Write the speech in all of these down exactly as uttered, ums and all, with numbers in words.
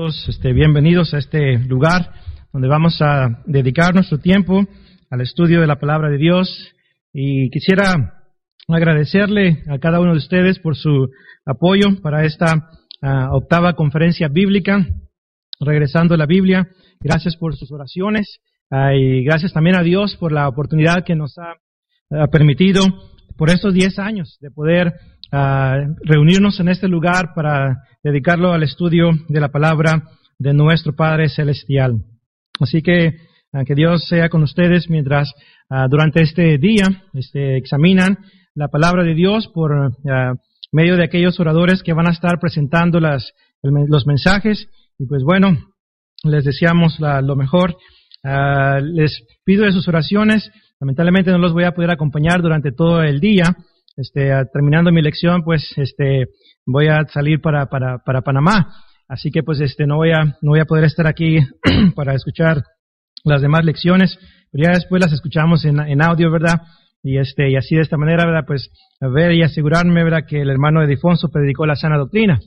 todos este, bienvenidos a este lugar donde vamos a dedicar nuestro tiempo al estudio de la palabra de Dios. Y quisiera agradecerle a cada uno de ustedes por su apoyo para esta uh, octava conferencia bíblica, Regresando a la Biblia. Gracias por sus oraciones uh, y gracias también a Dios por la oportunidad que nos ha uh, permitido por estos diez años de poder uh, reunirnos en este lugar para dedicarlo al estudio de la palabra de nuestro Padre Celestial. Así que uh, que Dios sea con ustedes mientras uh, durante este día este, examinan la palabra de Dios por uh, medio de aquellos oradores que van a estar presentando las, el, los mensajes. Y pues bueno, les deseamos la, lo mejor. Uh, les pido de sus oraciones. Lamentablemente no los voy a poder acompañar durante todo el día. Este, uh, terminando mi lección, pues este, voy a salir para, para, para Panamá. Así que pues este, no voy a, no voy a poder estar aquí para escuchar las demás lecciones. Pero ya después las escuchamos en, en audio, ¿verdad? Y este, y así de esta manera, ¿verdad? Pues a ver y asegurarme, ¿verdad? Que el hermano Edifonso predicó la sana doctrina.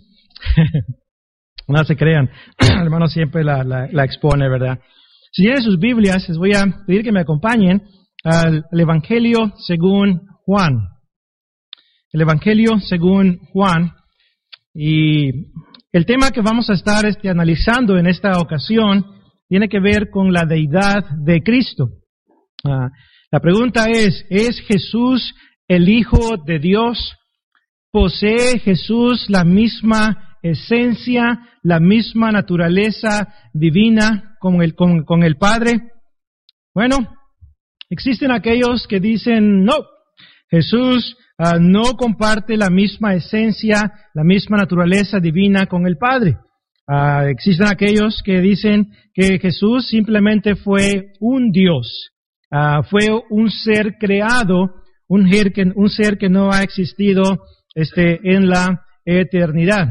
No se crean, el hermano siempre la, la, la expone, ¿verdad? Si tienen sus Biblias, les voy a pedir que me acompañen al, al Evangelio según Juan. El Evangelio según Juan. Y el tema que vamos a estar este, analizando en esta ocasión tiene que ver con la deidad de Cristo. Uh, la pregunta es, ¿es Jesús el Hijo de Dios? ¿Posee Jesús la misma esencia, la misma naturaleza divina con el, con, con el Padre? Bueno, existen aquellos que dicen, no, Jesús uh, no comparte la misma esencia, la misma naturaleza divina con el Padre. Uh, existen aquellos que dicen que Jesús simplemente fue un Dios, uh, fue un ser creado, un ser que, un ser que no ha existido este, en la eternidad.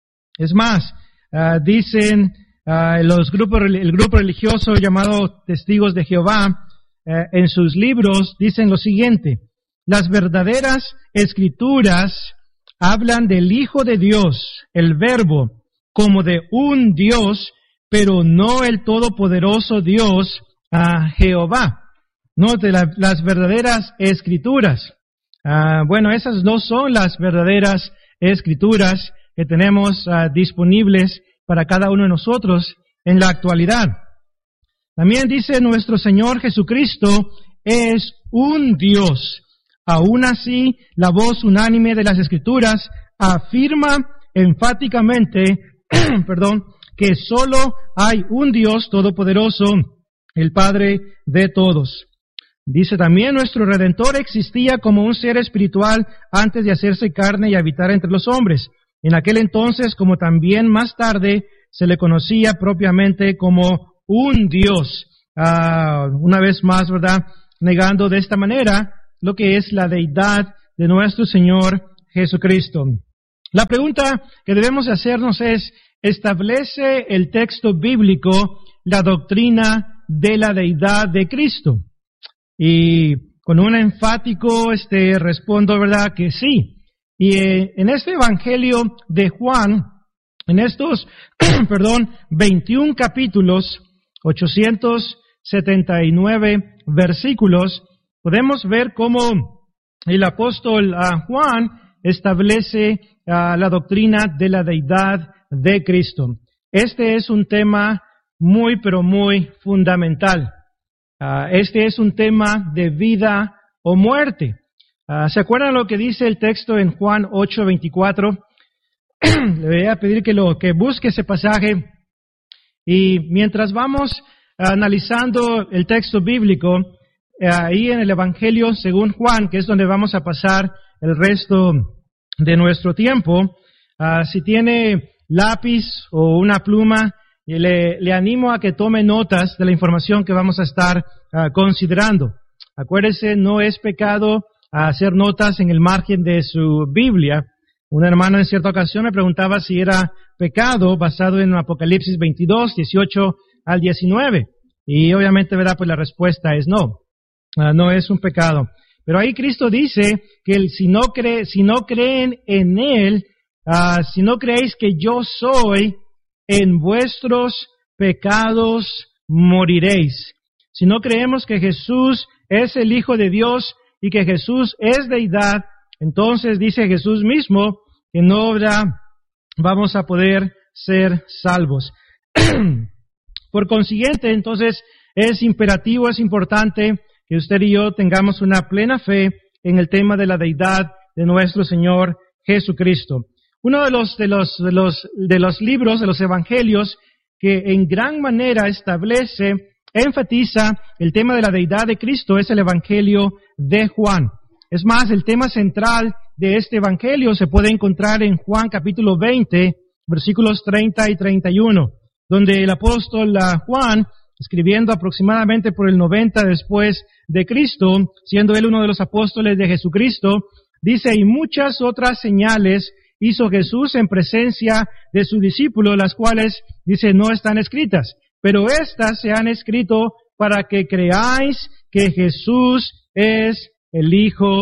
Es más, uh, dicen uh, los grupos, el grupo religioso llamado Testigos de Jehová, uh, en sus libros dicen lo siguiente: las verdaderas escrituras hablan del Hijo de Dios, el Verbo, como de un Dios, pero no el todopoderoso Dios, uh, Jehová. No de la, las verdaderas escrituras. Uh, bueno, esas no son las verdaderas escrituras que tenemos uh, disponibles para cada uno de nosotros en la actualidad. También dice nuestro Señor Jesucristo es un Dios. Aún así, la voz unánime de las Escrituras afirma enfáticamente, perdón, que solo hay un Dios todopoderoso, el Padre de todos. Dice también nuestro Redentor existía como un ser espiritual antes de hacerse carne y habitar entre los hombres. En aquel entonces, como también más tarde, se le conocía propiamente como un Dios. Uh, una vez más, ¿verdad? Negando de esta manera lo que es la deidad de nuestro Señor Jesucristo. La pregunta que debemos hacernos es, ¿establece el texto bíblico la doctrina de la deidad de Cristo? Y con un enfático este, respondo, ¿verdad? Que sí. Y eh, en este Evangelio de Juan, en estos, perdón, veintiún capítulos, ochocientos setenta y nueve versículos, podemos ver cómo el apóstol uh, Juan establece uh, la doctrina de la deidad de Cristo. Este es un tema muy, pero muy fundamental. Uh, este es un tema de vida o muerte. Uh, ¿Se acuerdan lo que dice el texto en Juan ocho veinticuatro? Le voy a pedir que lo que busque ese pasaje. Y mientras vamos analizando el texto bíblico, uh, ahí en el Evangelio según Juan, que es donde vamos a pasar el resto de nuestro tiempo, uh, si tiene lápiz o una pluma, le, le animo a que tome notas de la información que vamos a estar uh, considerando. Acuérdese, no es pecado a hacer notas en el margen de su Biblia. Un hermano en cierta ocasión me preguntaba si era pecado basado en Apocalipsis veintidós, dieciocho al diecinueve. Y obviamente, ¿verdad? Pues la respuesta es no. Uh, no es un pecado. Pero ahí Cristo dice que el, si no cree, si no creen en Él, uh, si no creéis que yo soy, en vuestros pecados moriréis. Si no creemos que Jesús es el Hijo de Dios y que Jesús es deidad, entonces dice Jesús mismo que no habrá, vamos a poder ser salvos. Por consiguiente, entonces, es imperativo, es importante que usted y yo tengamos una plena fe en el tema de la deidad de nuestro Señor Jesucristo. Uno de los, de los, de los, de los libros, de los evangelios, que en gran manera establece, enfatiza el tema de la deidad de Cristo es el Evangelio de Juan. Es más, el tema central de este evangelio se puede encontrar en Juan capítulo veinte, versículos treinta y treinta y uno, donde el apóstol Juan, escribiendo aproximadamente por el noventa después de Cristo, siendo él uno de los apóstoles de Jesucristo, dice, y muchas otras señales hizo Jesús en presencia de sus discípulos, las cuales, dice, no están escritas, pero estas se han escrito para que creáis que Jesús es el Hijo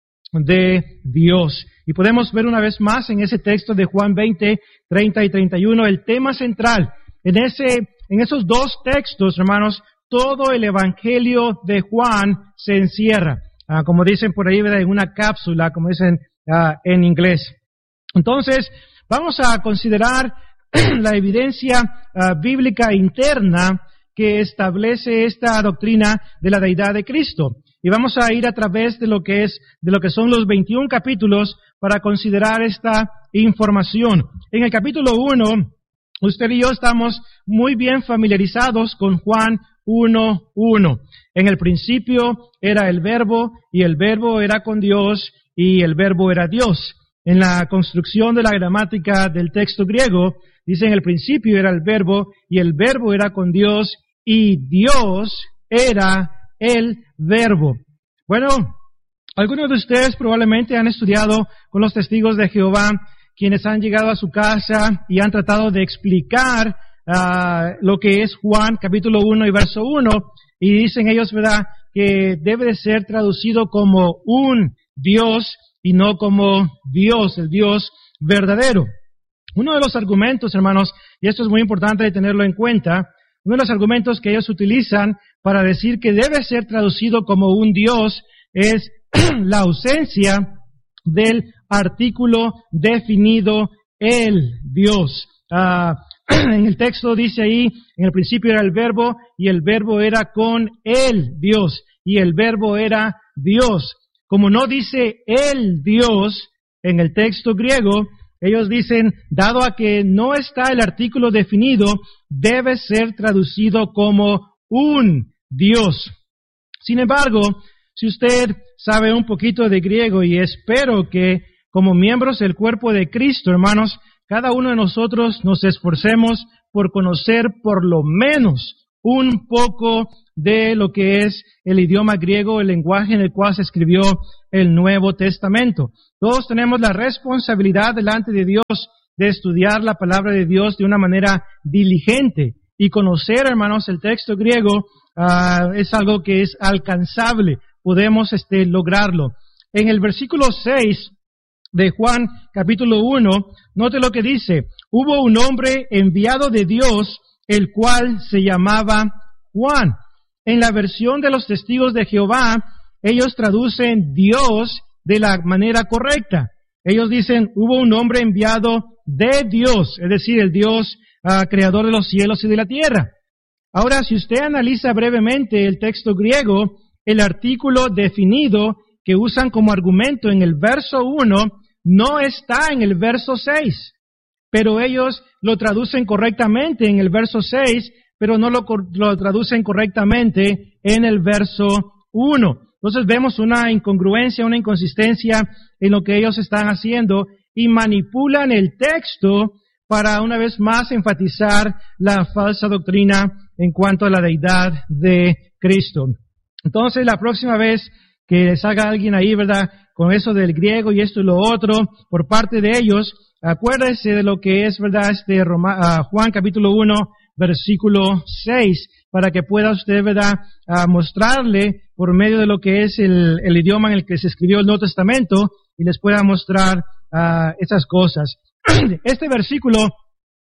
de Dios. Y podemos ver una vez más en ese texto de Juan veinte, treinta y treinta y uno, el tema central. En ese, en esos dos textos, hermanos, todo el Evangelio de Juan se encierra. Ah, como dicen por ahí, ¿verdad? En una cápsula, como dicen ah, en inglés. Entonces, vamos a considerar la evidencia uh, bíblica interna que establece esta doctrina de la deidad de Cristo. Y vamos a ir a través de lo que es, de lo que son los veintiún capítulos para considerar esta información. En el capítulo uno, usted y yo estamos muy bien familiarizados con Juan uno uno. En el principio era el Verbo, y el Verbo era con Dios, y el Verbo era Dios. En la construcción de la gramática del texto griego, dice en el principio era el Verbo, y el Verbo era con Dios, y Dios era el Verbo. Bueno, algunos de ustedes probablemente han estudiado con los testigos de Jehová, quienes han llegado a su casa y han tratado de explicar uh, lo que es Juan capítulo uno y verso uno, y dicen ellos, ¿verdad?, que debe de ser traducido como un Dios y no como Dios, el Dios verdadero. Uno de los argumentos, hermanos, y esto es muy importante tenerlo en cuenta, uno de los argumentos que ellos utilizan para decir que debe ser traducido como un Dios es la ausencia del artículo definido el Dios. Uh, en el texto dice ahí, en el principio era el Verbo, y el Verbo era con el Dios, y el Verbo era Dios. Como no dice el Dios en el texto griego, ellos dicen, dado a que no está el artículo definido, debe ser traducido como un Dios. Sin embargo, si usted sabe un poquito de griego, y espero que como miembros del cuerpo de Cristo, hermanos, cada uno de nosotros nos esforcemos por conocer por lo menos un poco de lo que es el idioma griego, el lenguaje en el cual se escribió el Nuevo Testamento. Todos tenemos la responsabilidad delante de Dios de estudiar la palabra de Dios de una manera diligente, y conocer, hermanos, el texto griego uh, es algo que es alcanzable. Podemos este, lograrlo. En el versículo seis de Juan capítulo uno, note lo que dice: hubo un hombre enviado de Dios, el cual se llamaba Juan. En la versión de los testigos de Jehová, ellos traducen Dios de la manera correcta. Ellos dicen, hubo un hombre enviado de Dios, es decir, el Dios uh, creador de los cielos y de la tierra. Ahora, si usted analiza brevemente el texto griego, el artículo definido que usan como argumento en el verso uno no está en el verso seis, pero ellos lo traducen correctamente en el verso seis, pero no lo, lo traducen correctamente en el verso uno. Entonces vemos una incongruencia, una inconsistencia en lo que ellos están haciendo, y manipulan el texto para una vez más enfatizar la falsa doctrina en cuanto a la deidad de Cristo. Entonces, la próxima vez que salga alguien ahí, ¿verdad?, con eso del griego y esto y lo otro, por parte de ellos, acuérdese de lo que es, ¿verdad?, este Roma, uh, Juan capítulo uno, versículo seis, para que pueda usted, ¿verdad?, uh, mostrarle por medio de lo que es el, el idioma en el que se escribió el Nuevo Testamento, y les pueda mostrar uh, esas cosas. Este versículo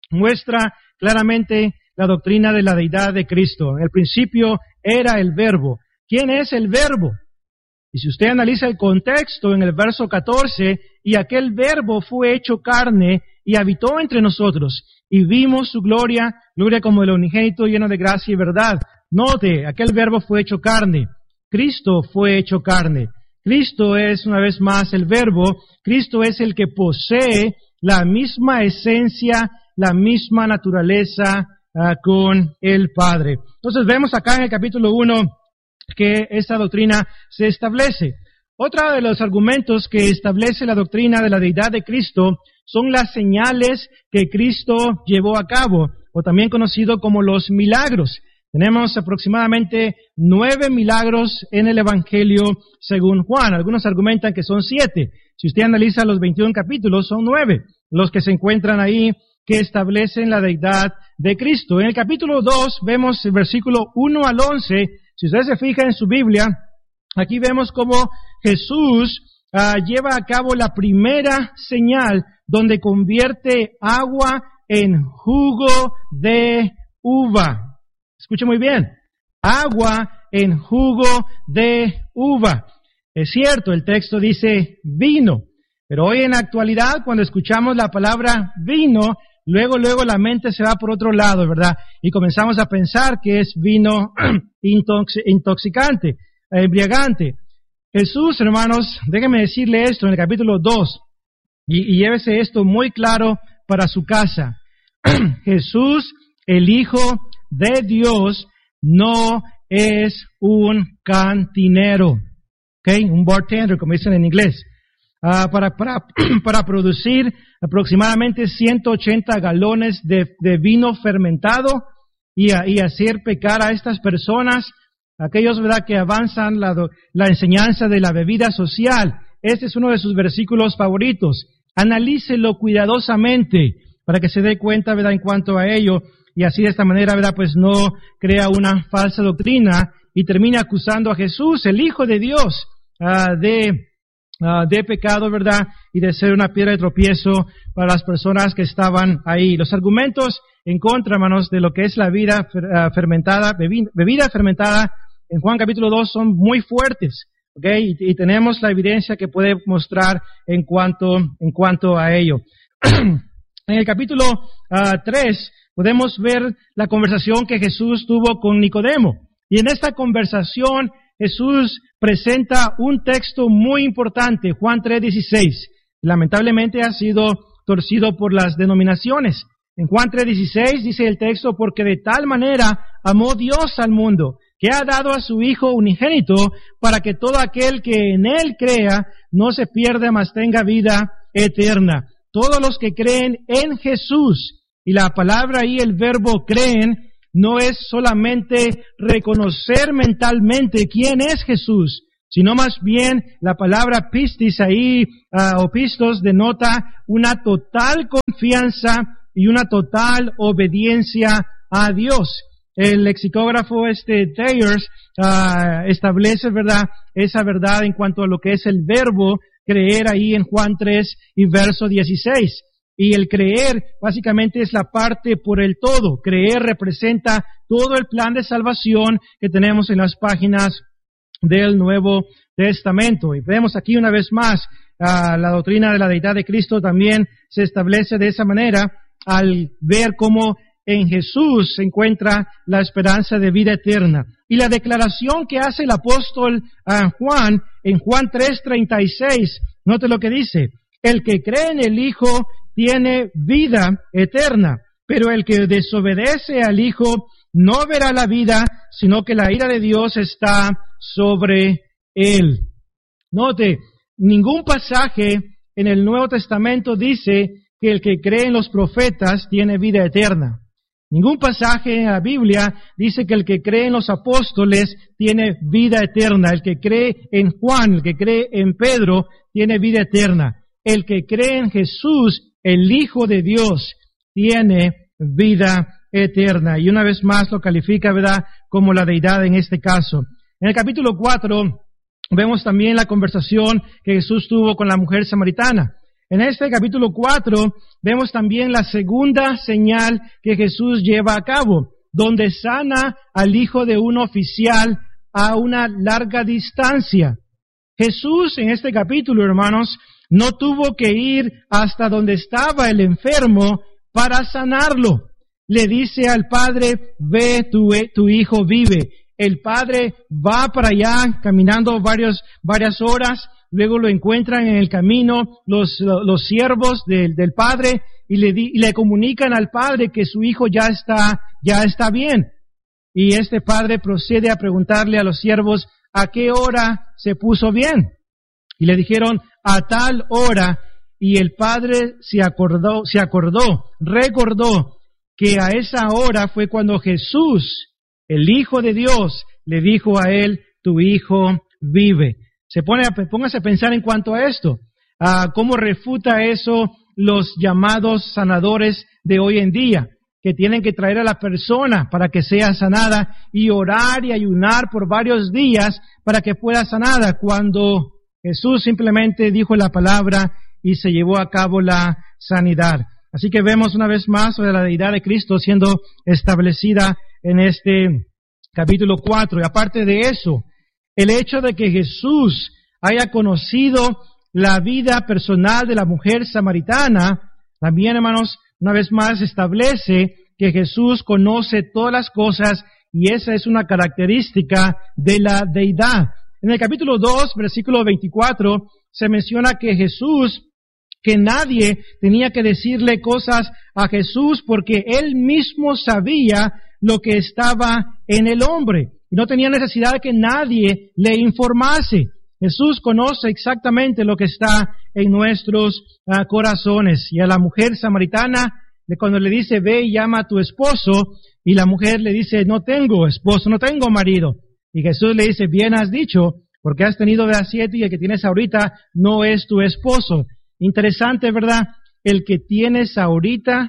muestra claramente la doctrina de la deidad de Cristo. En el principio era el Verbo. ¿Quién es el Verbo? Y si usted analiza el contexto en el verso catorce, y aquel Verbo fue hecho carne y habitó entre nosotros, y vimos su gloria, gloria como el unigénito lleno de gracia y verdad. Note, aquel Verbo fue hecho carne. Cristo fue hecho carne. Cristo es, una vez más, el Verbo. Cristo es el que posee la misma esencia, la misma naturaleza uh, con el Padre. Entonces vemos acá en el capítulo uno que esta doctrina se establece. Otro de los argumentos que establece la doctrina de la deidad de Cristo son las señales que Cristo llevó a cabo, o también conocido como los milagros. Tenemos aproximadamente nueve milagros en el Evangelio según Juan. Algunos argumentan que son siete. Si usted analiza los veintiún capítulos, son nueve los que se encuentran ahí que establecen la deidad de Cristo. En el capítulo dos vemos el versículo uno al once. Si usted se fija en su Biblia, aquí vemos cómo Jesús uh, lleva a cabo la primera señal donde convierte agua en jugo de uva. Escuche muy bien. Agua en jugo de uva. Es cierto, el texto dice vino, pero hoy en la actualidad, cuando escuchamos la palabra vino, luego, luego la mente se va por otro lado, ¿verdad? Y comenzamos a pensar que es vino intox- intoxicante, embriagante. Jesús, hermanos, déjenme decirle esto en el capítulo dos, y, y llévese esto muy claro para su casa. Jesús, el Hijo de Dios, no es un cantinero, ¿ok? Un bartender, como dicen en inglés. Uh, para, para, para producir aproximadamente ciento ochenta galones de, de vino fermentado y, a, y hacer pecar a estas personas, aquellos, ¿verdad?, que avanzan la, la enseñanza de la bebida social. Este es uno de sus versículos favoritos. Analícelo cuidadosamente para que se dé cuenta, ¿verdad?, en cuanto a ello, y así de esta manera, ¿verdad?, pues no crea una falsa doctrina y termina acusando a Jesús, el Hijo de Dios, uh, de Uh, de pecado, ¿verdad? Y de ser una piedra de tropiezo para las personas que estaban ahí. Los argumentos en contra, hermanos, de lo que es la vida uh, fermentada, bebi- bebida fermentada, en Juan capítulo dos son muy fuertes, ¿ok? Y, y tenemos la evidencia que puede mostrar en cuanto, en cuanto a ello. En el capítulo uh, tres podemos ver la conversación que Jesús tuvo con Nicodemo. Y en esta conversación Jesús presenta un texto muy importante, Juan tres dieciséis. Lamentablemente ha sido torcido por las denominaciones. En Juan tres dieciséis dice el texto, porque de tal manera amó Dios al mundo, que ha dado a su Hijo unigénito, para que todo aquel que en Él crea no se pierda, mas tenga vida eterna. Todos los que creen en Jesús, y la palabra ahí, el verbo creen, no es solamente reconocer mentalmente quién es Jesús, sino más bien la palabra pistis ahí, uh, o pistos, denota una total confianza y una total obediencia a Dios. El lexicógrafo este Thayers uh, establece, ¿verdad?, esa verdad en cuanto a lo que es el verbo creer ahí en Juan tres y verso dieciséis. Y el creer básicamente es la parte por el todo. Creer representa todo el plan de salvación que tenemos en las páginas del Nuevo Testamento. Y vemos aquí una vez más, uh, la doctrina de la deidad de Cristo también se establece de esa manera al ver cómo en Jesús se encuentra la esperanza de vida eterna. Y la declaración que hace el apóstol uh, Juan en Juan tres treinta y seis, note lo que dice: el que cree en el Hijo tiene vida eterna, pero el que desobedece al Hijo no verá la vida, sino que la ira de Dios está sobre él. Note, ningún pasaje en el Nuevo Testamento dice que el que cree en los profetas tiene vida eterna. Ningún pasaje en la Biblia dice que el que cree en los apóstoles tiene vida eterna. El que cree en Juan, el que cree en Pedro, tiene vida eterna. El que cree en Jesús, el Hijo de Dios, tiene vida eterna. Y una vez más lo califica, ¿verdad?, como la deidad en este caso. En el capítulo cuatro vemos también la conversación que Jesús tuvo con la mujer samaritana. En este capítulo cuatro vemos también la segunda señal que Jesús lleva a cabo, donde sana al hijo de un oficial a una larga distancia. Jesús en este capítulo, hermanos, no tuvo que ir hasta donde estaba el enfermo para sanarlo. Le dice al padre, ve, tu, tu hijo vive. El padre va para allá caminando varios, varias horas, luego lo encuentran en el camino los, los siervos del, del padre y le, di, y le comunican al padre que su hijo ya está, ya está bien. Y este padre procede a preguntarle a los siervos a qué hora se puso bien. Y le dijeron a tal hora, y el padre se acordó, se acordó, recordó que a esa hora fue cuando Jesús, el Hijo de Dios, le dijo a él, tu hijo vive. Se pone a, póngase a pensar en cuanto a esto, a cómo refuta eso los llamados sanadores de hoy en día, que tienen que traer a la persona para que sea sanada y orar y ayunar por varios días para que pueda sanada, cuando Jesús simplemente dijo la palabra y se llevó a cabo la sanidad. Así que vemos una vez más sobre la deidad de Cristo siendo establecida en este capítulo cuatro. Y aparte de eso, el hecho de que Jesús haya conocido la vida personal de la mujer samaritana, también, hermanos, una vez más establece que Jesús conoce todas las cosas y esa es una característica de la deidad. En el capítulo dos, versículo veinticuatro, se menciona que Jesús, que nadie tenía que decirle cosas a Jesús porque Él mismo sabía lo que estaba en el hombre y no tenía necesidad de que nadie le informase. Jesús conoce exactamente lo que está en nuestros uh, corazones. Y a la mujer samaritana, cuando le dice, ve y llama a tu esposo, y la mujer le dice, no tengo esposo, no tengo marido. Y Jesús le dice, bien has dicho, porque has tenido de a siete y el que tienes ahorita no es tu esposo. Interesante, ¿verdad? El que tienes ahorita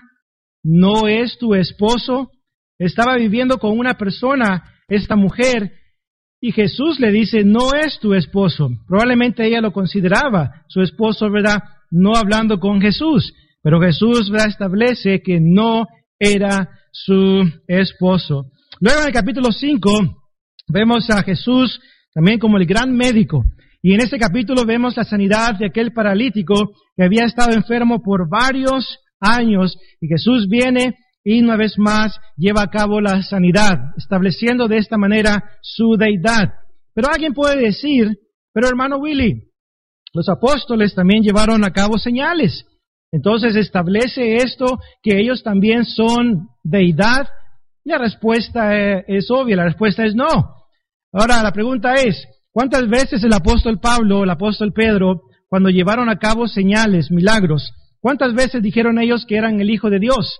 no es tu esposo. Estaba viviendo con una persona, esta mujer, y Jesús le dice, no es tu esposo. Probablemente ella lo consideraba su esposo, ¿verdad? No hablando con Jesús. Pero Jesús, ¿verdad?, establece que no era su esposo. Luego en el capítulo cinco vemos a Jesús también como el gran médico. Y en este capítulo vemos la sanidad de aquel paralítico que había estado enfermo por varios años. Y Jesús viene y una vez más lleva a cabo la sanidad, estableciendo de esta manera su deidad. Pero alguien puede decir, pero hermano Willy, los apóstoles también llevaron a cabo señales. Entonces, ¿establece esto que ellos también son deidad? La respuesta es obvia, la respuesta es no. Ahora, la pregunta es, ¿cuántas veces el apóstol Pablo, el apóstol Pedro, cuando llevaron a cabo señales, milagros, cuántas veces dijeron ellos que eran el Hijo de Dios,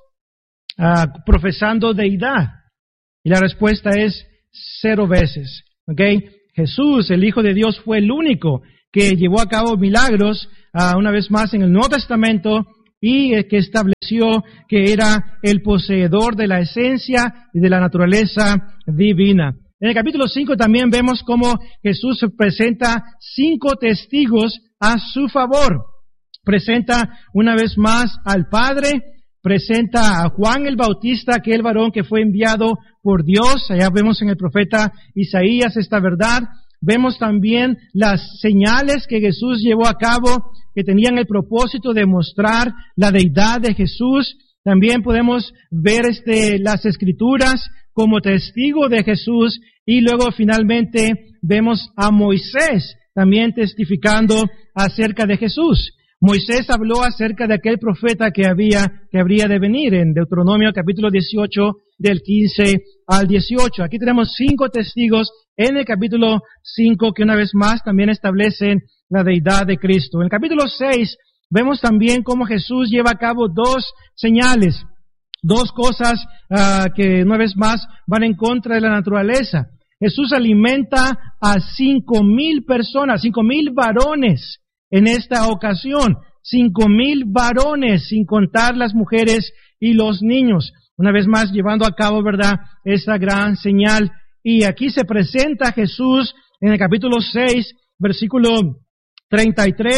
uh, profesando deidad? Y la respuesta es cero veces. ¿Ok? Jesús, el Hijo de Dios, fue el único que llevó a cabo milagros, uh, una vez más en el Nuevo Testamento, y eh, que estableció que era el poseedor de la esencia y de la naturaleza divina. En el capítulo cinco también vemos cómo Jesús presenta cinco testigos a su favor. Presenta una vez más al Padre, presenta a Juan el Bautista, aquel varón que fue enviado por Dios. Allá vemos en el profeta Isaías esta verdad. Vemos también las señales que Jesús llevó a cabo, que tenían el propósito de mostrar la deidad de Jesús. También podemos ver este, las Escrituras como testigo de Jesús. Y luego finalmente vemos a Moisés también testificando acerca de Jesús. Moisés habló acerca de aquel profeta que había, que habría de venir en Deuteronomio capítulo dieciocho del quince al dieciocho. Aquí tenemos cinco testigos en el capítulo cinco que una vez más también establecen la deidad de Cristo. En el capítulo seis vemos también cómo Jesús lleva a cabo dos señales, dos cosas uh, que una vez más van en contra de la naturaleza. Jesús alimenta a cinco mil personas, cinco mil varones en esta ocasión, cinco mil varones, sin contar las mujeres y los niños. Una vez más llevando a cabo, ¿verdad?, esa gran señal. Y aquí se presenta Jesús en el capítulo seis, versículo treinta y tres,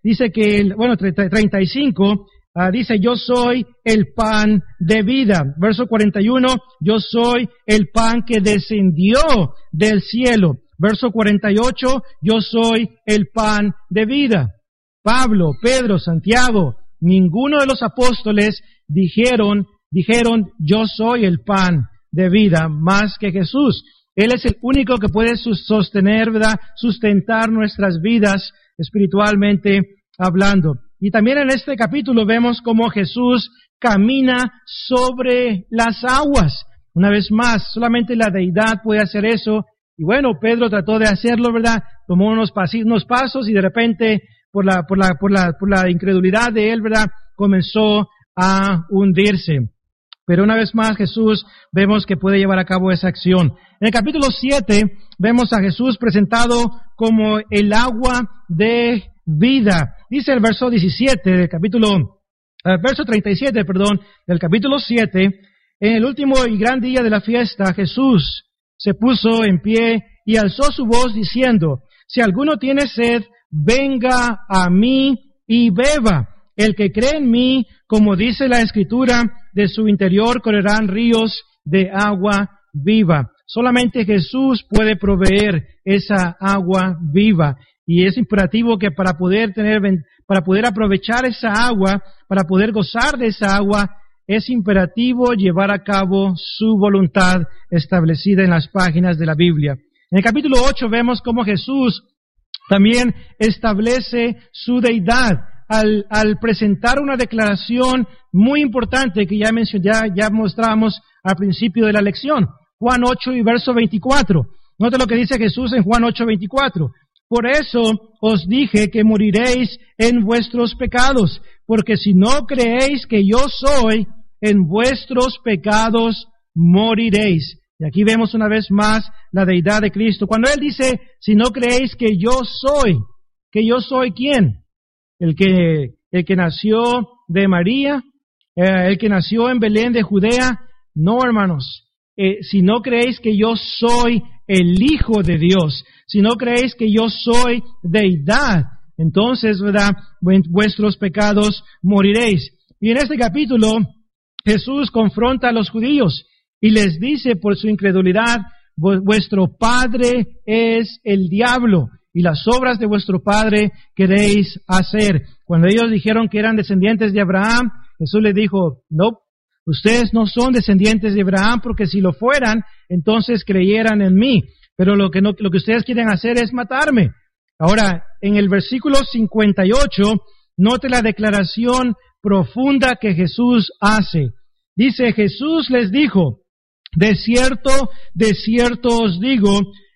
dice que, el, bueno, treinta y cinco, uh, dice, yo soy el pan de vida. Verso cuarenta y uno, yo soy el pan que descendió del cielo. Verso cuarenta y ocho, yo soy el pan de vida. Pablo, Pedro, Santiago, ninguno de los apóstoles dijeron, dijeron, yo soy el pan de vida, más que Jesús. Él es el único que puede sostener, ¿verdad?, sustentar nuestras vidas espiritualmente hablando. Y también en este capítulo vemos cómo Jesús camina sobre las aguas. Una vez más, solamente la deidad puede hacer eso. Y bueno, Pedro trató de hacerlo, ¿verdad? Tomó unos, pasos, unos pasos y de repente, por la, por la, por la, por la incredulidad de él, ¿verdad?, comenzó a hundirse. Pero una vez más Jesús vemos que puede llevar a cabo esa acción. En el capítulo siete vemos a Jesús presentado como el agua de vida. Dice el verso diecisiete del capítulo, eh, verso treinta y siete, perdón, del capítulo siete, en el último y gran día de la fiesta, Jesús se puso en pie y alzó su voz diciendo, si alguno tiene sed, venga a mí y beba. El que cree en mí, como dice la Escritura, de su interior correrán ríos de agua viva. Solamente Jesús puede proveer esa agua viva. Y es imperativo que para poder tener, para poder aprovechar esa agua, para poder gozar de esa agua, es imperativo llevar a cabo su voluntad establecida en las páginas de la Biblia. En el capítulo ocho vemos cómo Jesús también establece su deidad. Al, al presentar una declaración muy importante que ya mencioné, ya, ya mostramos al principio de la lección. Juan ocho y verso veinticuatro. Note lo que dice Jesús en Juan ocho veinticuatro. Por eso os dije que moriréis en vuestros pecados, porque si no creéis que yo soy, en vuestros pecados moriréis. Y aquí vemos una vez más la deidad de Cristo. Cuando Él dice, si no creéis que yo soy, que yo soy ¿quién? El que, el que nació de María, eh, el que nació en Belén de Judea. No, hermanos, eh, si no creéis que yo soy el Hijo de Dios, si no creéis que yo soy deidad, entonces, ¿verdad?, vuestros pecados moriréis. Y en este capítulo, Jesús confronta a los judíos y les dice por su incredulidad, vuestro padre es el diablo, y las obras de vuestro padre queréis hacer. Cuando ellos dijeron que eran descendientes de Abraham, Jesús les dijo, no, ustedes no son descendientes de Abraham, porque si lo fueran, entonces creyeran en mí. Pero lo que no, lo que ustedes quieren hacer es matarme. Ahora, en el versículo cincuenta y ocho, note la declaración profunda que Jesús hace. Dice, Jesús les dijo, de cierto, de cierto os digo,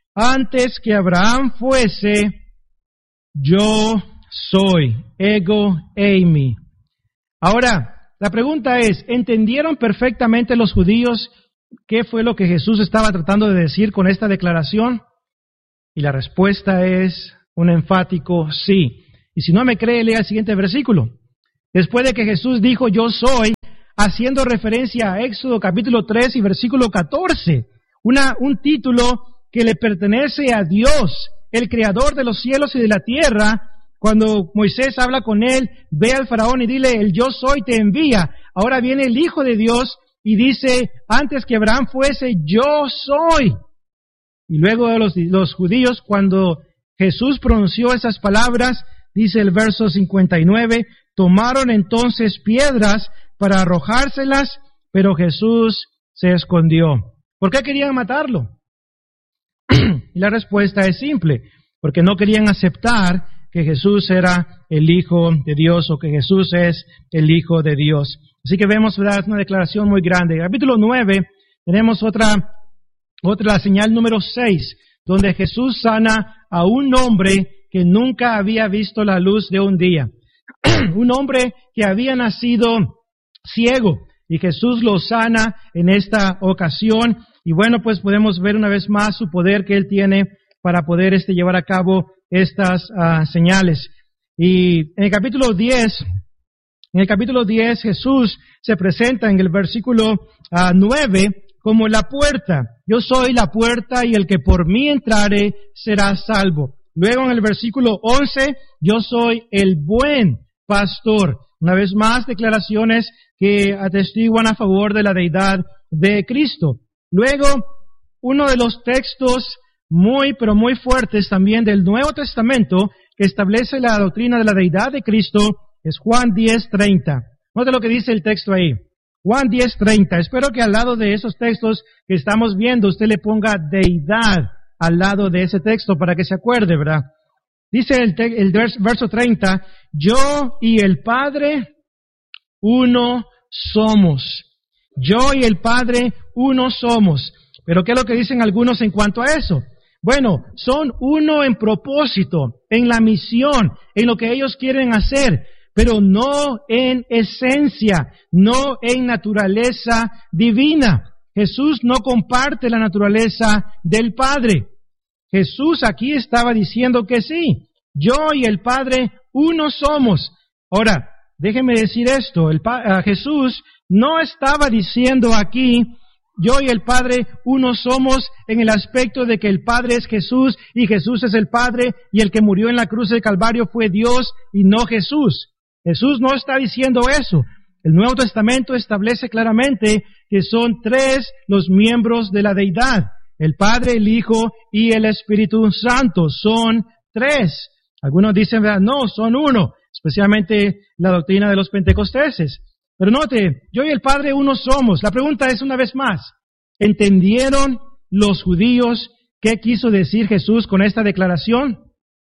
antes que Abraham fuese, yo soy. Ego eimi. Ahora, la pregunta es, ¿entendieron perfectamente los judíos qué fue lo que Jesús estaba tratando de decir con esta declaración? Y la respuesta es un enfático sí. Y si no me cree, lea el siguiente versículo. Después de que Jesús dijo, yo soy, haciendo referencia a Éxodo capítulo tres y versículo catorce, una, un título que le pertenece a Dios, el creador de los cielos y de la tierra. Cuando Moisés habla con él, ve al faraón y dile, el yo soy te envía. Ahora viene el Hijo de Dios y dice, antes que Abraham fuese, yo soy. Y luego de los, los judíos, cuando Jesús pronunció esas palabras, dice el verso cincuenta y nueve, tomaron entonces piedras para arrojárselas, pero Jesús se escondió. ¿Por qué querían matarlo? Y la respuesta es simple, porque no querían aceptar que Jesús era el Hijo de Dios o que Jesús es el Hijo de Dios. Así que vemos, ¿verdad?, una declaración muy grande. En capítulo nueve tenemos otra, otra señal número seis, donde Jesús sana a un hombre que nunca había visto la luz de un día. Un hombre que había nacido ciego y Jesús lo sana en esta ocasión. Y bueno, pues podemos ver una vez más su poder que Él tiene para poder este, llevar a cabo estas uh, señales. Y en el capítulo diez, en el capítulo diez, Jesús se presenta en el versículo uh, nueve como la puerta. Yo soy la puerta y el que por mí entrare será salvo. Luego en el versículo once, yo soy el buen pastor. Una vez más, declaraciones que atestiguan a favor de la deidad de Cristo. Luego, uno de los textos muy, pero muy fuertes también del Nuevo Testamento que establece la doctrina de la deidad de Cristo es Juan diez treinta. Note lo que dice el texto ahí. Juan diez treinta. Espero que al lado de esos textos que estamos viendo usted le ponga deidad al lado de ese texto para que se acuerde, ¿verdad? Dice el, te- el vers- verso treinta, yo y el Padre uno somos. Yo y el Padre uno somos. Pero ¿qué es lo que dicen algunos en cuanto a eso? Bueno, son uno en propósito, en la misión, en lo que ellos quieren hacer, pero no en esencia, no en naturaleza divina. Jesús no comparte la naturaleza del Padre. Jesús aquí estaba diciendo que sí, yo y el Padre uno somos. Ahora, déjeme decir esto, el pa- Jesús no estaba diciendo aquí, yo y el Padre uno somos en el aspecto de que el Padre es Jesús y Jesús es el Padre y el que murió en la cruz del Calvario fue Dios y no Jesús. Jesús no está diciendo eso. El Nuevo Testamento establece claramente que son tres los miembros de la deidad. El Padre, el Hijo y el Espíritu Santo. Son tres. Algunos dicen, no, son uno, especialmente la doctrina de los pentecosteses. Pero note, yo y el Padre uno somos. La pregunta es una vez más, ¿entendieron los judíos qué quiso decir Jesús con esta declaración?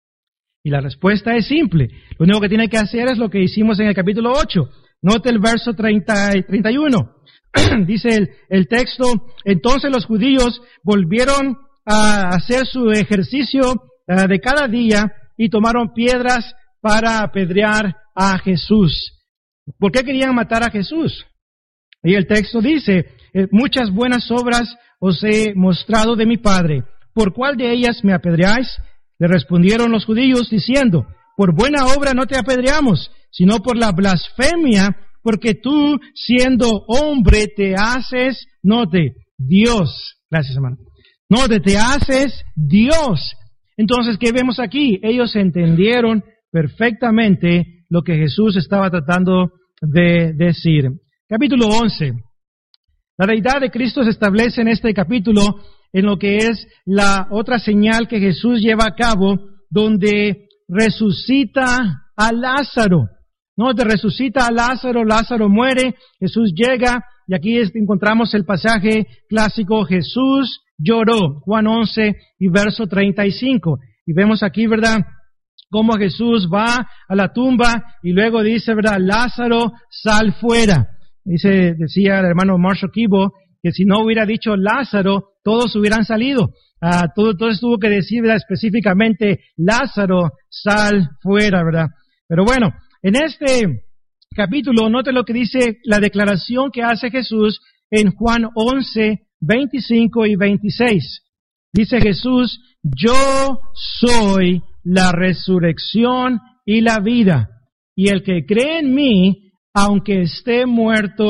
Y la respuesta es simple. Lo único que tiene que hacer es lo que hicimos en el capítulo ocho. Note el verso treinta y treinta y uno. Dice el, el texto, entonces los judíos volvieron a hacer su ejercicio uh, de cada día y tomaron piedras para apedrear a Jesús. ¿Por qué querían matar a Jesús? Y el texto dice, muchas buenas obras os he mostrado de mi Padre. ¿Por cuál de ellas me apedreáis? Le respondieron los judíos diciendo, por buena obra no te apedreamos, sino por la blasfemia, porque tú, siendo hombre, te haces, note, Dios. Gracias, hermano. Note, te haces Dios. Entonces, ¿qué vemos aquí? Ellos entendieron perfectamente lo que Jesús estaba tratando de decir. Capítulo once. La deidad de Cristo se establece en este capítulo en lo que es la otra señal que Jesús lleva a cabo, donde resucita a Lázaro. No, te resucita a Lázaro, Lázaro muere, Jesús llega, y aquí encontramos el pasaje clásico, Jesús lloró, Juan once y verso treinta y cinco. Y vemos aquí, ¿verdad?, cómo Jesús va a la tumba y luego dice, ¿verdad?, Lázaro, sal fuera. Dice, decía el hermano Marshall Kibo, que si no hubiera dicho Lázaro, todos hubieran salido. Ah, todo, todo tuvo que decir, ¿verdad?, específicamente, Lázaro, sal fuera, ¿verdad? Pero bueno, en este capítulo, note lo que dice la declaración que hace Jesús en Juan once, veinticinco y veintiséis. Dice Jesús, yo soy la resurrección y la vida, y el que cree en mí, aunque esté muerto,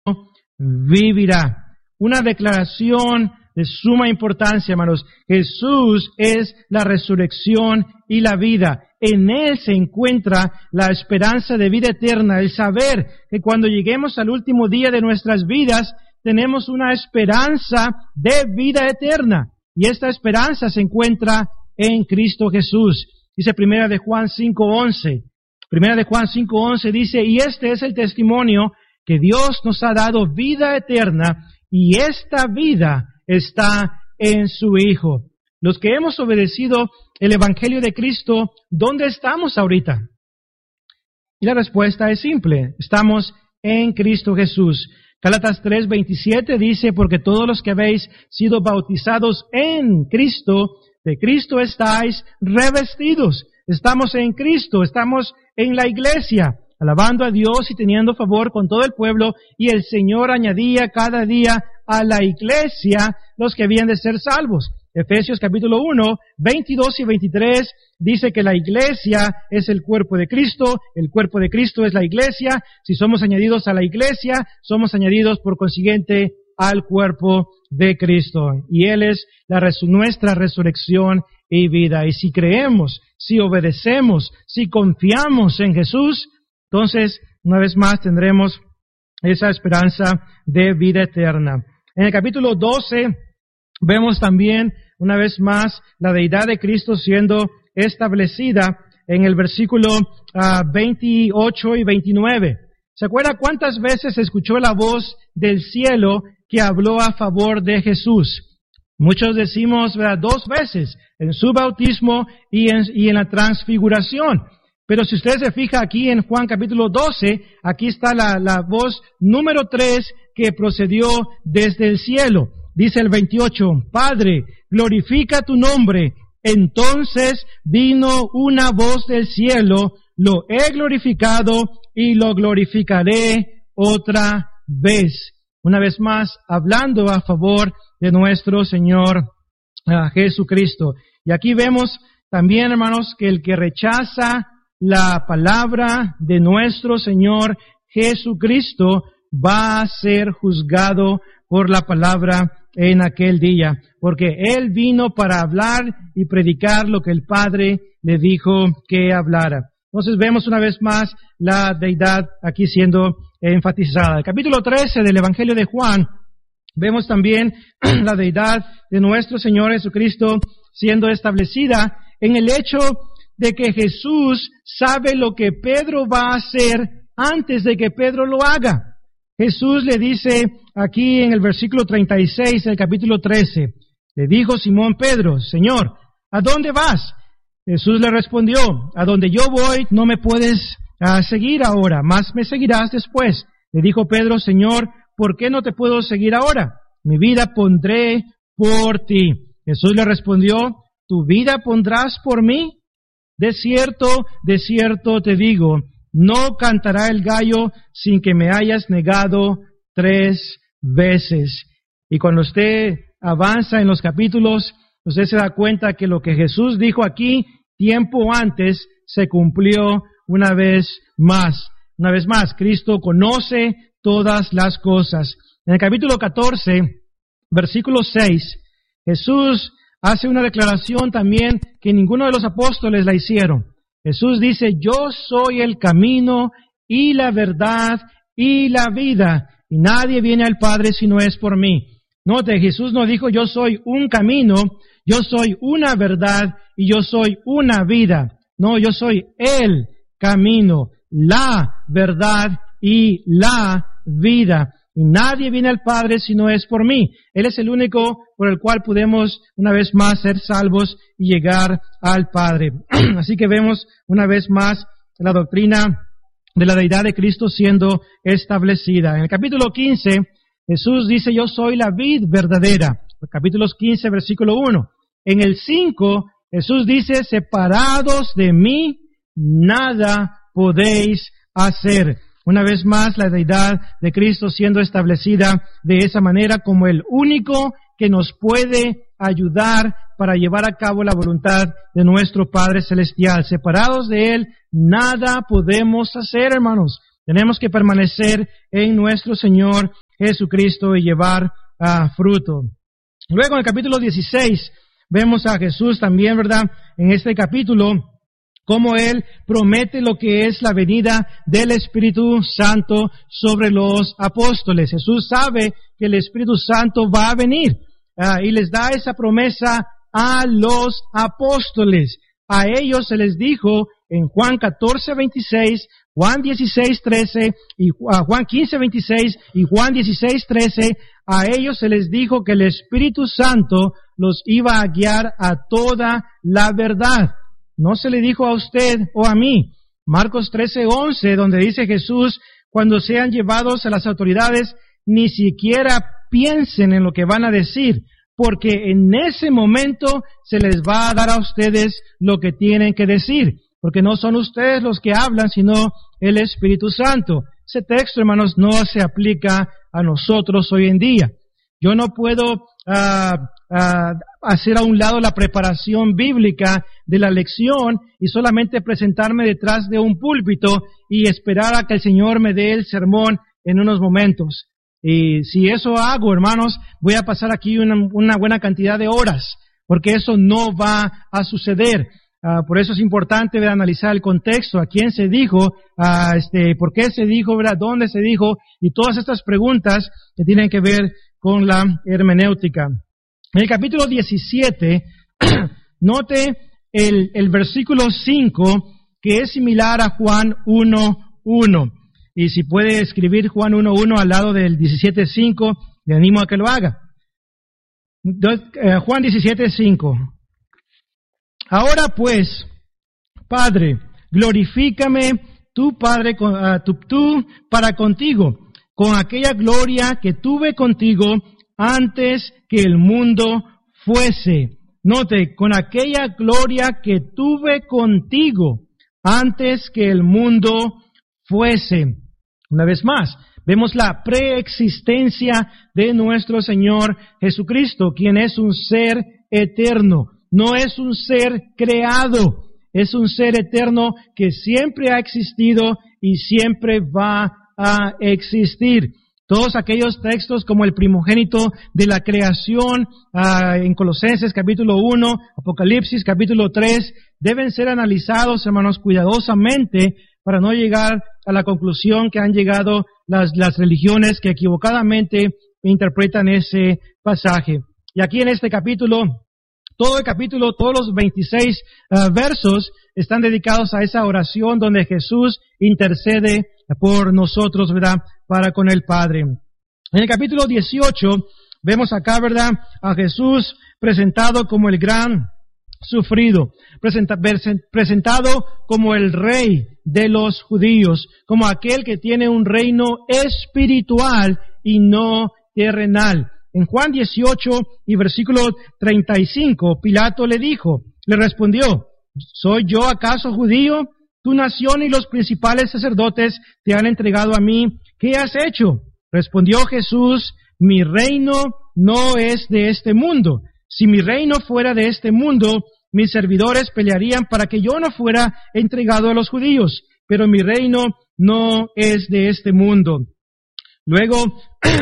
vivirá. Una declaración de suma importancia, hermanos. Jesús es la resurrección y la vida. En Él se encuentra la esperanza de vida eterna, el saber que cuando lleguemos al último día de nuestras vidas, tenemos una esperanza de vida eterna. Y esta esperanza se encuentra en Cristo Jesús. Dice Primera de Juan cinco once. Primera de Juan cinco once dice, y este es el testimonio que Dios nos ha dado vida eterna, y esta vida está en su Hijo. Los que hemos obedecido el Evangelio de Cristo, ¿dónde estamos ahorita? Y la respuesta es simple, estamos en Cristo Jesús. Gálatas tres veintisiete dice, porque todos los que habéis sido bautizados en Cristo, de Cristo estáis revestidos. Estamos en Cristo, estamos en la iglesia, alabando a Dios y teniendo favor con todo el pueblo, y el Señor añadía cada día a la iglesia los que habían de ser salvos. Efesios capítulo uno, veintidós y veintitrés dice que la iglesia es el cuerpo de Cristo, el cuerpo de Cristo es la iglesia. Si somos añadidos a la iglesia, somos añadidos por consiguiente al cuerpo de Cristo. Y Él es la resu- nuestra resurrección y vida. Y si creemos, si obedecemos, si confiamos en Jesús, entonces una vez más tendremos esa esperanza de vida eterna. En el capítulo doce vemos también una vez más la deidad de Cristo siendo establecida en el versículo uh, veintiocho y veintinueve. ¿Se acuerda cuántas veces escuchó la voz del cielo que habló a favor de Jesús? Muchos decimos, ¿verdad?, dos veces, en su bautismo y en, y en la transfiguración. Pero si usted se fija aquí en Juan capítulo doce, aquí está la, la voz número tres que procedió desde el cielo. Dice el veintiocho, Padre, glorifica tu nombre. Entonces vino una voz del cielo, lo he glorificado y lo glorificaré otra vez. Una vez más, hablando a favor de nuestro Señor uh, Jesucristo. Y aquí vemos también, hermanos, que el que rechaza la palabra de nuestro Señor Jesucristo va a ser juzgado por la palabra en aquel día, porque Él vino para hablar y predicar lo que el Padre le dijo que hablara. Entonces vemos una vez más la deidad aquí siendo enfatizada. El capítulo trece del Evangelio de Juan, vemos también la deidad de nuestro Señor Jesucristo siendo establecida en el hecho de que Jesús sabe lo que Pedro va a hacer antes de que Pedro lo haga. Jesús le dice aquí en el versículo treinta y seis del capítulo trece, le dijo Simón Pedro, Señor, ¿a dónde vas? Jesús le respondió, a donde yo voy no me puedes uh, seguir ahora, mas me seguirás después. Le dijo Pedro, Señor, ¿por qué no te puedo seguir ahora? Mi vida pondré por ti. Jesús le respondió, ¿tu vida pondrás por mí? De cierto, de cierto te digo, no cantará el gallo sin que me hayas negado tres veces. Y cuando usted avanza en los capítulos, usted se da cuenta que lo que Jesús dijo aquí, tiempo antes, se cumplió una vez más. Una vez más, Cristo conoce todas las cosas. En el capítulo catorce, versículo seis, Jesús hace una declaración también que ninguno de los apóstoles la hicieron. Jesús dice, yo soy el camino y la verdad y la vida, y nadie viene al Padre si no es por mí. Note, Jesús no dijo, yo soy un camino, yo soy una verdad y yo soy una vida. No, yo soy el camino, la verdad y la vida. Y nadie viene al Padre si no es por mí. Él es el único por el cual podemos una vez más ser salvos y llegar al Padre. Así que vemos una vez más la doctrina de la deidad de Cristo siendo establecida. En el capítulo quince, Jesús dice, yo soy la vid verdadera. Capítulos quince, versículo uno. En el cinco, Jesús dice, separados de mí, nada podéis hacer. Una vez más, la deidad de Cristo siendo establecida de esa manera como el único que nos puede ayudar para llevar a cabo la voluntad de nuestro Padre Celestial. Separados de Él, nada podemos hacer, hermanos. Tenemos que permanecer en nuestro Señor Jesucristo y llevar uh, fruto. Luego, en el capítulo dieciséis, vemos a Jesús también, ¿verdad? En este capítulo, cómo Él promete lo que es la venida del Espíritu Santo sobre los apóstoles. Jesús sabe que el Espíritu Santo va a venir uh, y les da esa promesa a los apóstoles. A ellos se les dijo en Juan catorce, veintiséis, Juan dieciséis, trece, y uh, Juan quince, veintiséis y Juan dieciséis, trece, a ellos se les dijo que el Espíritu Santo los iba a guiar a toda la verdad. No se le dijo a usted o a mí. Marcos trece, once, donde dice Jesús, cuando sean llevados a las autoridades, ni siquiera piensen en lo que van a decir, porque en ese momento se les va a dar a ustedes lo que tienen que decir, porque no son ustedes los que hablan, sino el Espíritu Santo. Ese texto, hermanos, no se aplica a nosotros hoy en día. Yo no puedo uh, uh, hacer a un lado la preparación bíblica de la lección y solamente presentarme detrás de un púlpito y esperar a que el Señor me dé el sermón en unos momentos. Y si eso hago, hermanos, voy a pasar aquí una, una buena cantidad de horas, porque eso no va a suceder. Uh, por eso es importante, ¿verdad?, analizar el contexto, a quién se dijo, uh, este, por qué se dijo, ¿verdad?, dónde se dijo, y todas estas preguntas que tienen que ver con la hermenéutica. En el capítulo diecisiete, note el, el versículo cinco, que es similar a Juan uno uno. Y si puede escribir Juan uno uno al lado del diecisiete cinco, le animo a que lo haga. Juan diecisiete cinco. Ahora pues, Padre, glorifícame tú, Padre, uh, tú, tú para contigo, con aquella gloria que tuve contigo antes que el mundo fuese. Note, con aquella gloria que tuve contigo antes que el mundo fuese. Una vez más, vemos la preexistencia de nuestro Señor Jesucristo, quien es un ser eterno. No es un ser creado, es un ser eterno que siempre ha existido y siempre va a existir. Todos aquellos textos como el primogénito de la creación, uh, en Colosenses capítulo uno, Apocalipsis capítulo tres, deben ser analizados, hermanos, cuidadosamente para no llegar a la conclusión que han llegado las, las religiones que equivocadamente interpretan ese pasaje. Y aquí en este capítulo, todo el capítulo, todos los veintiséis uh, versos están dedicados a esa oración donde Jesús intercede por nosotros, ¿verdad?, para con el Padre. En el capítulo dieciocho vemos acá, ¿verdad?, a Jesús presentado como el gran sufrido, presenta, presentado como el rey de los judíos, como aquel que tiene un reino espiritual y no terrenal. En Juan dieciocho y versículo treinta y cinco, Pilato le dijo, le respondió, ¿soy yo acaso judío? Tu nación y los principales sacerdotes te han entregado a mí. ¿Qué has hecho? Respondió Jesús, mi reino no es de este mundo. Si mi reino fuera de este mundo, mis servidores pelearían para que yo no fuera entregado a los judíos, pero mi reino no es de este mundo. Luego,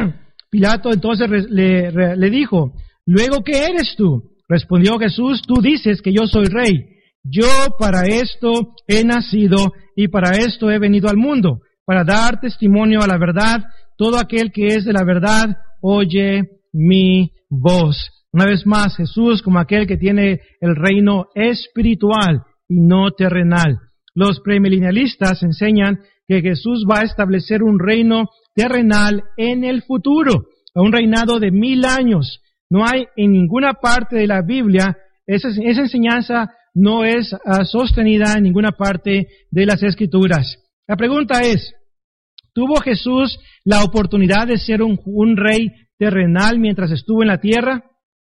Pilato entonces le, le, le dijo, ¿luego qué eres tú? Respondió Jesús, tú dices que yo soy rey. Yo para esto he nacido y para esto he venido al mundo, para dar testimonio a la verdad. Todo aquel que es de la verdad oye mi voz. Una vez más, Jesús como aquel que tiene el reino espiritual y no terrenal. Los premilenialistas enseñan que Jesús va a establecer un reino terrenal en el futuro, un reinado de mil años. No hay en ninguna parte de la Biblia, esa, esa enseñanza no es uh, sostenida en ninguna parte de las Escrituras. La pregunta es, ¿tuvo Jesús la oportunidad de ser un, un rey terrenal mientras estuvo en la tierra?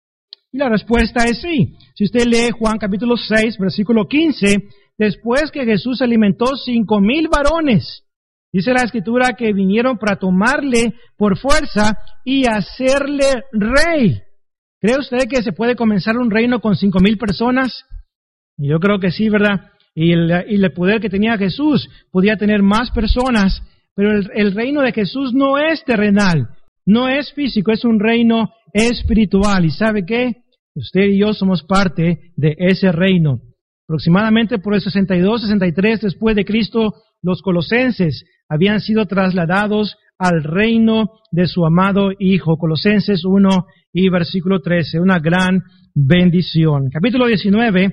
Y la respuesta es sí. Si usted lee Juan capítulo seis, versículo quince, después que Jesús alimentó cinco mil varones, dice la Escritura que vinieron para tomarle por fuerza y hacerle rey. ¿Cree usted que se puede comenzar un reino con cinco mil personas? Yo creo que sí, ¿verdad? Y el, y el poder que tenía Jesús podía tener más personas, pero el, el reino de Jesús no es terrenal, no es físico, es un reino espiritual. ¿Y sabe qué? Usted y yo somos parte de ese reino. Aproximadamente por el sesenta y dos, sesenta y tres después de Cristo, los colosenses habían sido trasladados al reino de su amado Hijo. Colosenses uno y versículo trece, una gran bendición. Capítulo diecinueve,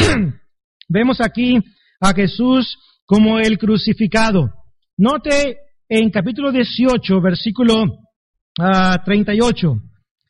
vemos aquí a Jesús como el crucificado. Note en capítulo dieciocho, versículo uh, treinta y ocho.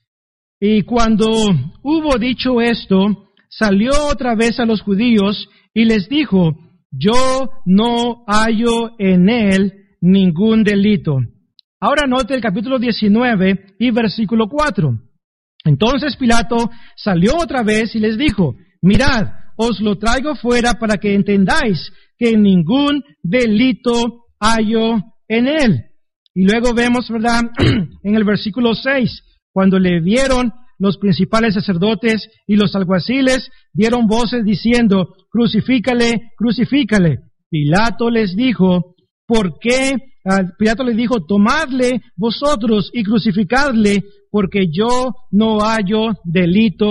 Y cuando hubo dicho esto, salió otra vez a los judíos y les dijo, yo no hallo en él ningún delito. Ahora note el capítulo diecinueve y versículo cuatro. Entonces Pilato salió otra vez y les dijo, mirad, os lo traigo fuera para que entendáis que ningún delito hallo en él. Y luego vemos, ¿verdad?, en el versículo seis, cuando le vieron los principales sacerdotes y los alguaciles, dieron voces diciendo, crucifícale, crucifícale. Pilato les dijo, ¿por qué? Uh, Pilato les dijo, tomadle vosotros y crucificadle, porque yo no hallo delito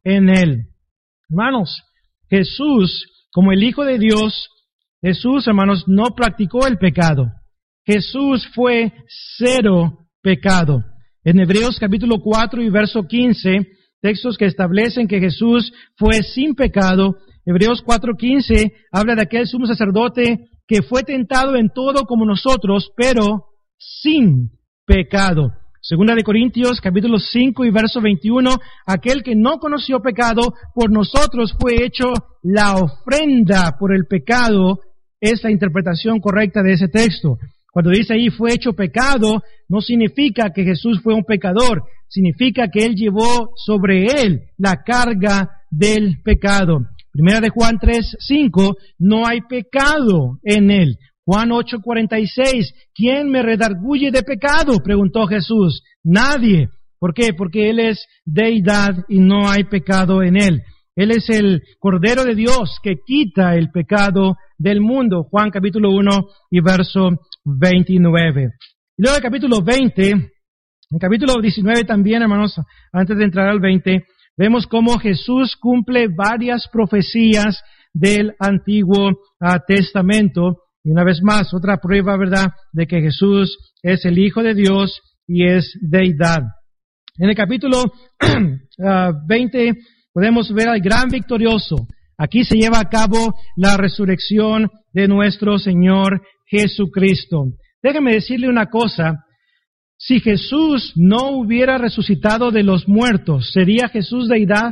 en Él. Hermanos, Jesús, como el Hijo de Dios, Jesús, hermanos, no practicó el pecado. Jesús fue cero pecado. En Hebreos capítulo cuatro y verso quince, textos que establecen que Jesús fue sin pecado. Hebreos cuatro quince habla de aquel sumo sacerdote que fue tentado en todo como nosotros, pero sin pecado. Segunda de Corintios, capítulo cinco y verso veintiuno, aquel que no conoció pecado, por nosotros fue hecho la ofrenda por el pecado. Es la interpretación correcta de ese texto. Cuando dice ahí fue hecho pecado, no significa que Jesús fue un pecador, significa que Él llevó sobre Él la carga del pecado. Primera de Juan tres cinco, no hay pecado en Él. Juan ocho cuarenta y seis, ¿quién me redarguye de pecado?, preguntó Jesús. Nadie. ¿Por qué? Porque Él es deidad y no hay pecado en Él. Él es el Cordero de Dios que quita el pecado del mundo. Juan capítulo uno y verso veintinueve. Y luego el capítulo veinte, el capítulo diecinueve también, hermanos, antes de entrar al veinte, vemos cómo Jesús cumple varias profecías del Antiguo uh, Testamento. Y una vez más, otra prueba, ¿verdad?, de que Jesús es el Hijo de Dios y es deidad. En el capítulo uh, veinte podemos ver al gran victorioso. Aquí se lleva a cabo la resurrección de nuestro Señor Jesucristo. Déjeme decirle una cosa. Si Jesús no hubiera resucitado de los muertos, ¿sería Jesús deidad?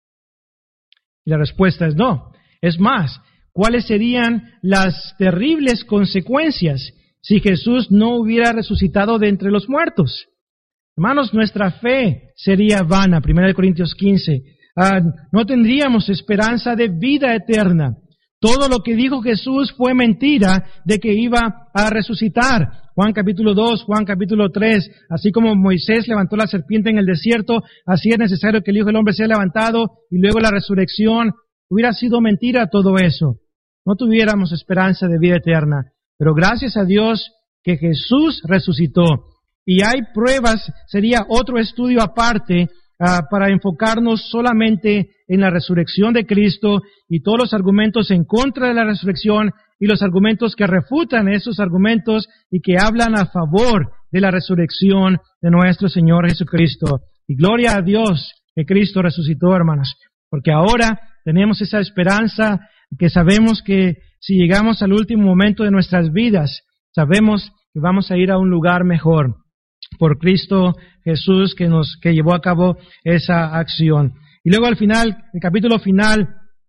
Y la respuesta es no. Es más, ¿cuáles serían las terribles consecuencias si Jesús no hubiera resucitado de entre los muertos? Hermanos, nuestra fe sería vana. Primera de Corintios quince. Ah, no tendríamos esperanza de vida eterna. Todo lo que dijo Jesús fue mentira de que iba a resucitar. Juan capítulo dos, Juan capítulo tres, así como Moisés levantó la serpiente en el desierto, así es necesario que el Hijo del Hombre sea levantado y luego la resurrección. Hubiera sido mentira todo eso. No tuviéramos esperanza de vida eterna. Pero gracias a Dios que Jesús resucitó. Y hay pruebas, sería otro estudio aparte, Uh, para enfocarnos solamente en la resurrección de Cristo y todos los argumentos en contra de la resurrección y los argumentos que refutan esos argumentos y que hablan a favor de la resurrección de nuestro Señor Jesucristo. Y gloria a Dios que Cristo resucitó, hermanos, porque ahora tenemos esa esperanza que sabemos que si llegamos al último momento de nuestras vidas, sabemos que vamos a ir a un lugar mejor por Cristo Jesús que nos que llevó a cabo esa acción. Y luego al final, el capítulo final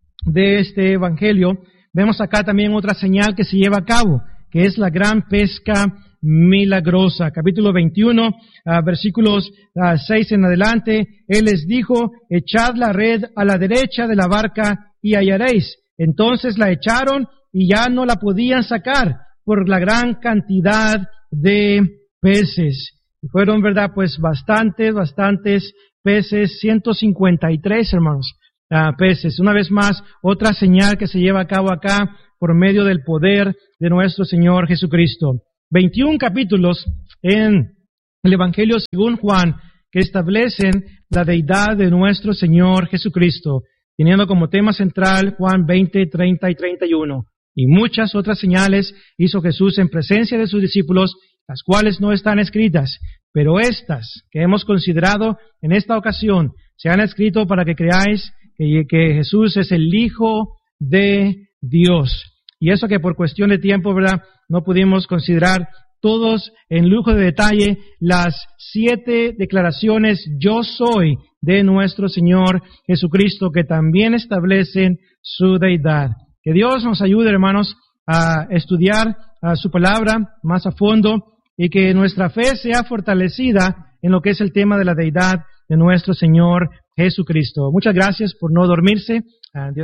de este evangelio, vemos acá también otra señal que se lleva a cabo, que es la gran pesca milagrosa. Capítulo veintiuno, uh, versículos uh, seis en adelante, Él les dijo, echad la red a la derecha de la barca y hallaréis. Entonces la echaron y ya no la podían sacar por la gran cantidad de peces. Y fueron, ¿verdad?, pues bastantes, bastantes peces, ciento cincuenta y tres, hermanos, uh, peces. Una vez más, otra señal que se lleva a cabo acá por medio del poder de nuestro Señor Jesucristo. veintiún capítulos en el Evangelio según Juan que establecen la deidad de nuestro Señor Jesucristo, teniendo como tema central Juan veinte, treinta y treinta y uno. Y muchas otras señales hizo Jesús en presencia de sus discípulos, las cuales no están escritas, pero estas que hemos considerado en esta ocasión se han escrito para que creáis que, que Jesús es el Hijo de Dios. Y eso que por cuestión de tiempo, ¿verdad?, no pudimos considerar todos en lujo de detalle las siete declaraciones yo soy de nuestro Señor Jesucristo que también establecen su deidad. Que Dios nos ayude, hermanos, a estudiar a su palabra más a fondo y que nuestra fe sea fortalecida en lo que es el tema de la deidad de nuestro Señor Jesucristo. Muchas gracias por no dormirse. Uh, Dios